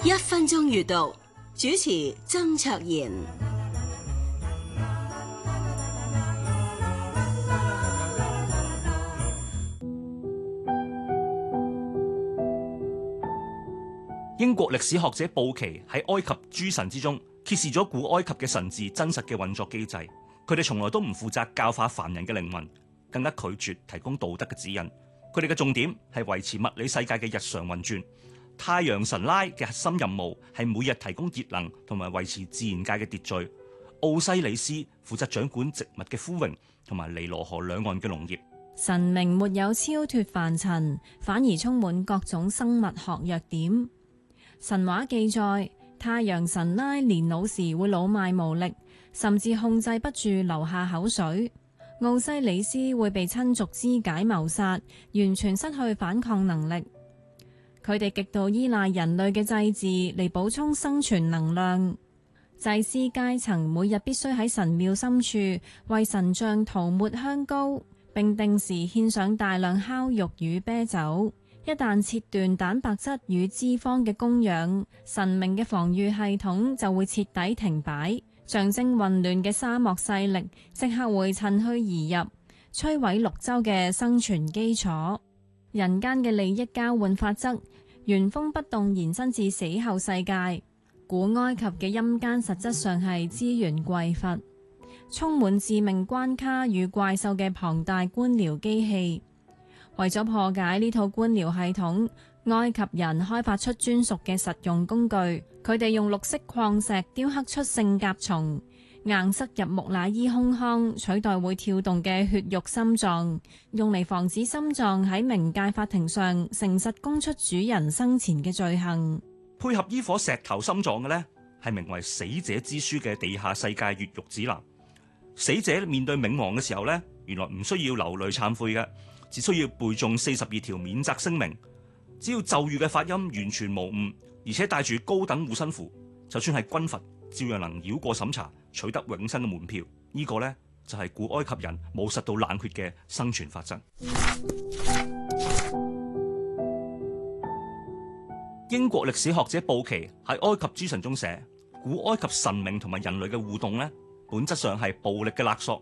1分鐘閱讀，主持曾卓賢。 英國歷史學者布奇喺埃及諸神之中揭示咗古埃及嘅神治真實嘅運作機制。佢哋從來都唔負責教化凡人嘅靈魂，更加拒絕提供道德嘅指引。佢哋嘅重點係維持物理世界嘅日常運轉。太陽神拉嘅核心任務係每日提供熱能同埋維持自然界嘅秩序。奧西里斯負責掌管植物嘅枯榮同埋尼羅河兩岸嘅農業。 神明沒有超脱凡塵，反而充滿各種生物學弱點。神話記載，太陽神拉年老時會老邁無力，甚至控制不住流下口水。奧西里斯會被親族肢解謀殺，完全失去反抗能力。佢哋極度依賴人類嘅祭祀嚟補充生存能量。祭司階層每日必須喺神廟深處為神像塗抹香膏，並定時獻上大量烤肉與啤酒。一旦切斷蛋白質與脂肪嘅供養，神明嘅防禦系統就會徹底停擺，象徵混亂嘅沙漠勢力即刻會趁虛而入，摧毀綠洲嘅生存基礎。人間嘅利益交換法則原封不動延伸至死後世界。古埃及嘅陰間實質上係資源匱乏，充滿致命關卡與怪獸嘅龐大官僚機器。為咗破解呢套官僚系統，埃及人開發出專屬嘅實用工具。佢哋用綠色礦石雕刻出聖甲蟲，硬塞入木乃伊胸腔，取代會跳動嘅血肉心臟，用嚟防止心臟喺冥界法庭上誠實供出主人生前嘅罪行。 配合依顆石頭心臟嘅呢，係名為《死者之書》嘅地下世界越獄指南。死者面對冥王嘅時候呢，原來唔需要流淚懺悔嘅，只需要背誦42條免責聲明。只要咒語嘅發音完全無誤，而且帶住高等護身符，就算係軍閥，照樣能繞過審查，取得永生嘅門票。呢個呢，就係古埃及人冇實到冷血嘅生存法則。英國歷史學者布奇喺埃及諸神中寫，古埃及神明同埋人類嘅互動呢，本質上係暴力嘅勒索。